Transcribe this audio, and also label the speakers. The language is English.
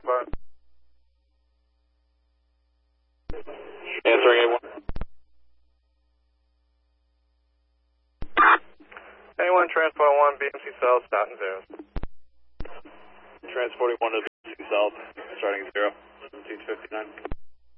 Speaker 1: 5.
Speaker 2: Answering A1.
Speaker 1: A1, transport 1, BMC South, starting 0.
Speaker 2: Transporting 1 to BC South, starting 0, 259.